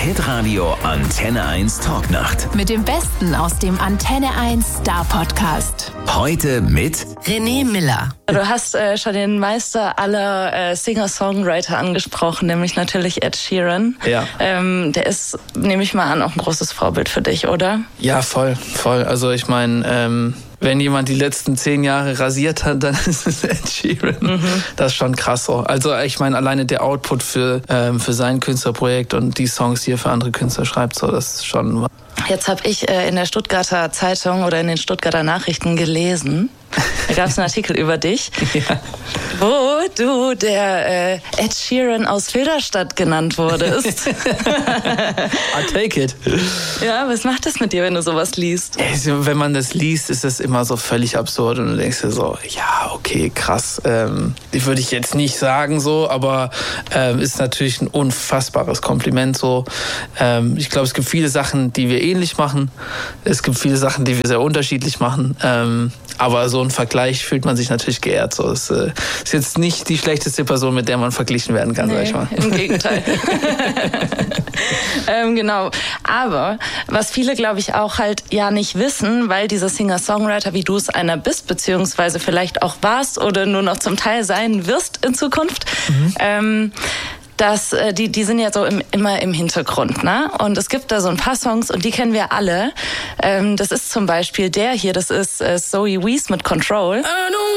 Hitradio Antenne 1 Talknacht. Mit dem Besten aus dem Antenne 1 Star Podcast. Heute mit René Miller. Du hast schon den Meister aller Singer-Songwriter angesprochen, nämlich natürlich Ed Sheeran. Ja. Der ist, nehme ich mal an, auch ein großes Vorbild für dich, oder? Ja, voll. Also ich meine, wenn jemand die letzten 10 Jahre rasiert hat, dann ist es Ed Sheeran. Mhm. Das ist schon krass so. Also ich meine, alleine der Output für sein Künstlerprojekt und die Songs, die er für andere Künstler schreibt, so, das ist schon... Jetzt habe ich in der Stuttgarter Zeitung oder in den Stuttgarter Nachrichten gelesen, da gab es einen Artikel über dich, Ja. wo du der Ed Sheeran aus Filderstadt genannt wurdest. I take it. Ja, was macht das mit dir, wenn du sowas liest? Wenn man das liest, ist das immer so völlig absurd und du denkst dir so, ja, okay, krass. Die würde ich jetzt nicht sagen so, aber ist natürlich ein unfassbares Kompliment so. Ich glaube, es gibt viele Sachen, die wir ähnlich machen. Es gibt viele Sachen, die wir sehr unterschiedlich machen. Aber so ein Vergleich fühlt man sich natürlich geehrt. So, es ist jetzt nicht die schlechteste Person, mit der man verglichen werden kann, sag ich mal. Im Gegenteil. Genau. Aber was viele, glaube ich, auch halt ja nicht wissen, weil dieser Singer-Songwriter, wie du es einer bist, beziehungsweise vielleicht auch warst oder nur noch zum Teil sein wirst in Zukunft, dass die sind ja so immer im Hintergrund, ne? Und es gibt da so ein paar Songs und die kennen wir alle. Das ist zum Beispiel der hier, das ist Zoe Wees mit Control.